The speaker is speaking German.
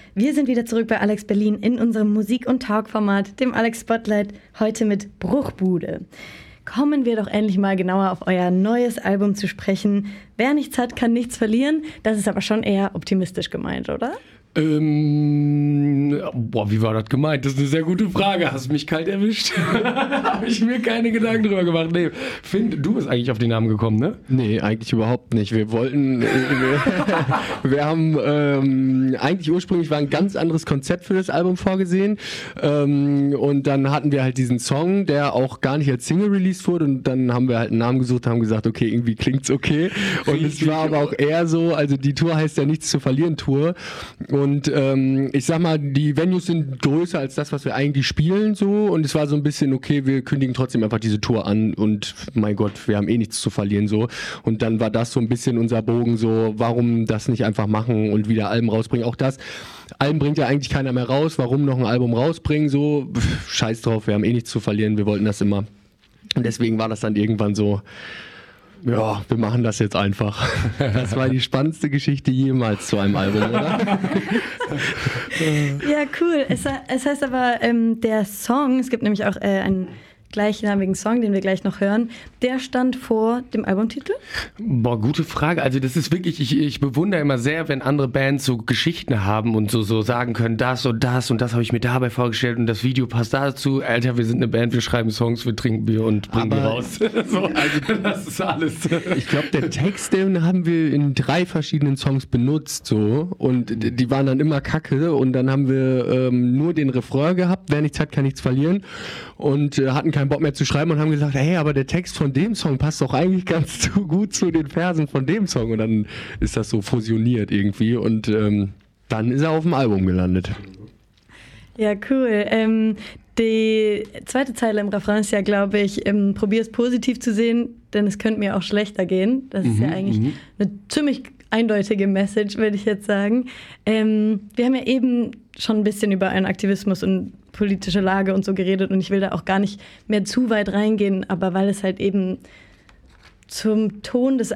Wir sind wieder zurück bei Alex Berlin in unserem Musik- und Talk-Format, dem Alex Spotlight, heute mit Bruchbude. Kommen wir doch endlich mal genauer auf euer neues Album zu sprechen. Wer nichts hat, kann nichts verlieren. Das ist aber schon eher optimistisch gemeint, oder? Wie war das gemeint? Das ist eine sehr gute Frage. Hast du mich kalt erwischt? Habe ich mir keine Gedanken drüber gemacht. Nee, Finn, du bist eigentlich auf den Namen gekommen, ne? Nee, eigentlich überhaupt nicht. Wir wollten, wir haben eigentlich ursprünglich war ein ganz anderes Konzept für das Album vorgesehen. Und dann hatten wir halt diesen Song, der auch gar nicht als Single released wurde. Und dann haben wir halt einen Namen gesucht, haben gesagt, okay, irgendwie klingt's okay. Und es war aber auch eher so, also die Tour heißt ja Nichts zu verlieren Tour. Und ich sag mal, die Venues sind größer als das, was wir eigentlich spielen, so. Und es war so ein bisschen, okay, wir kündigen trotzdem einfach diese Tour an und mein Gott, wir haben eh nichts zu verlieren, so. Und dann war das so ein bisschen unser Bogen, so, warum das nicht einfach machen und wieder Alben rausbringen. Auch das, Alben bringt ja eigentlich keiner mehr raus, warum noch ein Album rausbringen, so, scheiß drauf, wir haben eh nichts zu verlieren, wir wollten das immer. Und deswegen war das dann irgendwann so, ja, wir machen das jetzt einfach. Das war die spannendste Geschichte jemals zu einem Album, oder? Ja, cool. Es heißt aber, der Song, es gibt nämlich auch einen gleichnamigen Song, den wir gleich noch hören, der stand vor dem Albumtitel? Boah, gute Frage. Also das ist wirklich, ich bewundere immer sehr, wenn andere Bands so Geschichten haben und so sagen können, das und das habe ich mir dabei vorgestellt und das Video passt dazu. Alter, wir sind eine Band, wir schreiben Songs, wir trinken Bier und bringen die raus. So, also das ist alles. Ich glaube, der Text, den haben wir in 3 verschiedenen Songs benutzt, so, und die waren dann immer kacke und dann haben wir nur den Refrain gehabt, wer nichts hat, kann nichts verlieren, und hatten keinen Bock mehr zu schreiben und haben gesagt, hey, aber der Text von dem Song passt doch eigentlich ganz gut zu den Versen von dem Song, und dann ist das so fusioniert irgendwie und dann ist er auf dem Album gelandet. Ja, cool. Die zweite Zeile im Refrain ist ja, glaube ich, probier es positiv zu sehen, denn es könnte mir auch schlechter gehen. Das ist ja eigentlich eine ziemlich eindeutige Message, würde ich jetzt sagen. Wir haben ja eben schon ein bisschen über einen Aktivismus und politische Lage und so geredet, und ich will da auch gar nicht mehr zu weit reingehen, aber weil es halt eben zum Ton des